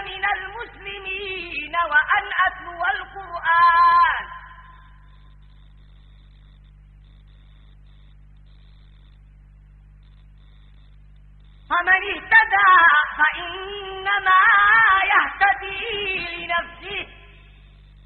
من المسلمين وأن أتلو القرآن. فمن اهتدى فإنما يهتدي لنفسه